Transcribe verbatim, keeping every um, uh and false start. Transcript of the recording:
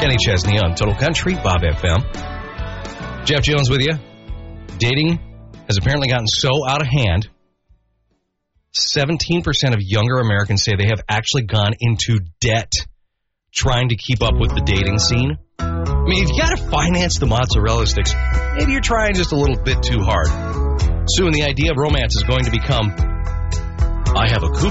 Kenny Chesney on Total Country, Bob F M. Jeff Jones with you. Dating has apparently gotten so out of hand. seventeen percent of younger Americans say they have actually gone into debt trying to keep up with the dating scene. I mean, if you got to finance the mozzarella sticks, maybe you're trying just a little bit too hard. Soon, the idea of romance is going to become, I have a coupon